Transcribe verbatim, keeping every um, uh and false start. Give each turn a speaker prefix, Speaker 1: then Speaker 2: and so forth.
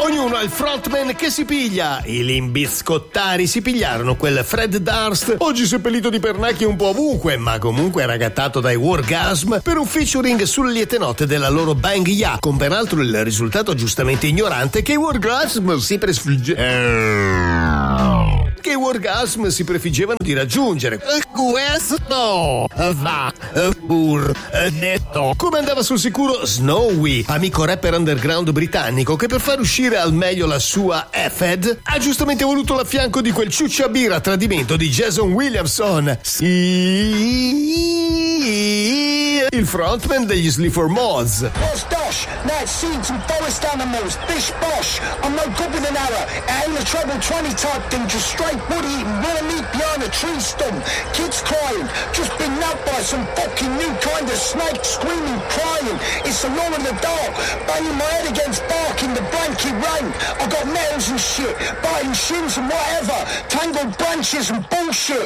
Speaker 1: ognuno ha il frontman che si piglia. I limbiscottari si pigliarono quel Fred Durst, oggi seppellito di pernacchie un po' ovunque, ma comunque ragattato dai Wargasm, per un featuring sulle liete note della loro Bang Ya, con peraltro il risultato giustamente ignorante che i Wargasm si prefigge... che i Wargasm si prefiggevano di raggiungere. Questo va pur detto. Come andava sul sicuro Snowy, amico rapper underground britannico che per far uscire al meglio la sua F-Ed ha giustamente voluto l'affianco di quel ciucciabira a tradimento di Jason Williamson. Sì, il frontman degli Sleaford Mods.
Speaker 2: Dosh, night scenes and forest animals, bish bosh, I'm no good with an arrow, it ain't a treble twenty type thing, just straight wood eating, raw meat behind a tree stump, kids crying, just been nabbed by some fucking new kind of snake, screaming, crying, it's the law of the dark, banging my head against bark in the blanket rain, I got nails and shit, biting shins and whatever, tangled branches and bullshit.